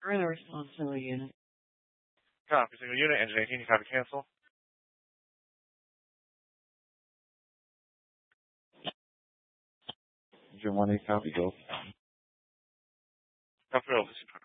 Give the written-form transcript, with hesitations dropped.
Or the response single unit. Copy, single unit, engine 18, you copy cancel. Engine 18, copy, go. Copy, over,